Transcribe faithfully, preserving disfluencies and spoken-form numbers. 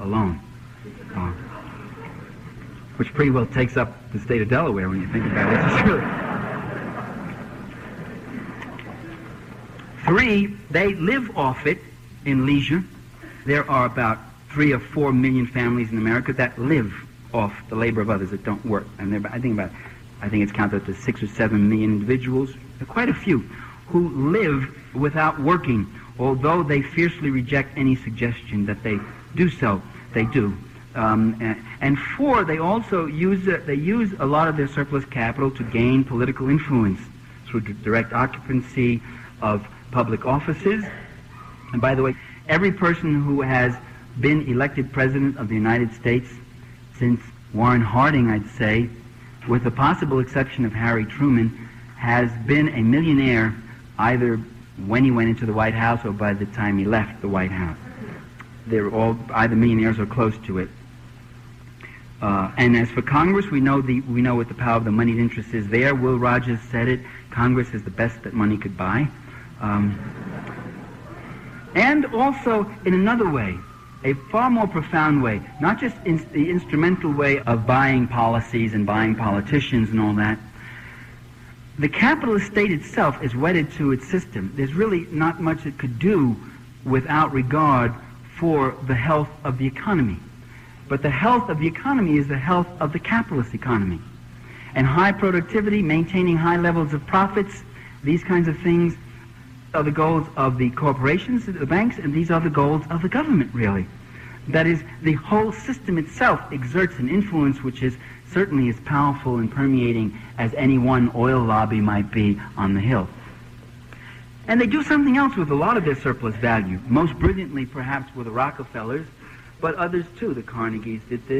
alone. Uh, which pretty well takes up the state of Delaware when you think about it. It's really... Three, they live off it in leisure. There are about three or four million families in America that live off the labor of others, that don't work. And there, I think about, I think it's counted to six or seven million individuals, quite a few, who live without working, although they fiercely reject any suggestion that they do so. They do. Um, and, and four, they also use uh, they use a lot of their surplus capital to gain political influence through d- direct occupancy of public offices. And by the way, every person who has been elected president of the United States since Warren Harding, I'd say, with the possible exception of Harry Truman, has been a millionaire either when he went into the White House or by the time he left the White House. They're all either millionaires or close to it. Uh, and as for Congress, we know the we know what the power of the moneyed interest is there. Will Rogers said it. Congress is the best that money could buy. Um, and also, in another way, a far more profound way, not just in the instrumental way of buying policies and buying politicians and all that. The capitalist state itself is wedded to its system. There's really not much it could do without regard for the health of the economy. But the health of the economy is the health of the capitalist economy. And high productivity, maintaining high levels of profits, these kinds of things are the goals of the corporations, the banks, and these are the goals of the government, really. That is, the whole system itself exerts an influence which is certainly as powerful and permeating as any one oil lobby might be on the Hill. And they do something else with a lot of their surplus value, most brilliantly perhaps with the Rockefellers, but others too. The Carnegies did this.